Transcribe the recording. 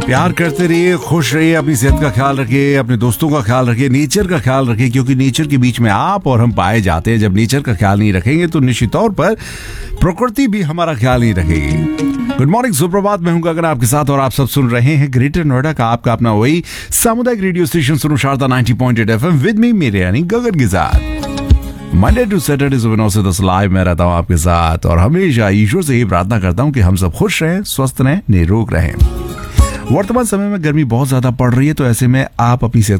प्यार करते रहिए, खुश रहिए, अपनी सेहत का ख्याल रखिए, अपने दोस्तों का ख्याल रखिए, नेचर का ख्याल रखिए, क्योंकि नेचर के बीच में आप और हम पाए जाते हैं। जब नेचर का ख्याल नहीं रखेंगे तो निश्चित तौर पर प्रकृति भी हमारा ख्याल नहीं रखेगी। गुड मॉर्निंग, सुप्रभात। मैं हूं गगन आपके साथ और आप सब सुन रहे हैं ग्रेटर नोएडा का आपका अपना वही सामुदायिक रेडियो स्टेशन सुनो शारदा 90.8 FM विद मी, मेरे यानी गगन के साथ। मंडे टू सैटरडे सुबह 9 से 10 लाइव मैं रहता हूं आपके साथ और हमेशा ईश्वर से ही प्रार्थना करता हूं कि हम सब खुश रहें, स्वस्थ रहें, निरोग रहें। वर्तमान समय में गर्मी बहुत ज्यादा पड़ रही है, तो ऐसे में आप अपनी सेहत